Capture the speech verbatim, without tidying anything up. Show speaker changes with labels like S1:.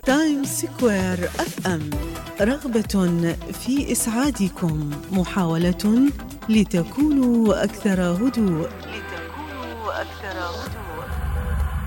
S1: تايم سكوير اف ام، رغبة في إسعادكم، محاولة لتكونوا أكثر هدوء لتكونوا أكثر هدوء.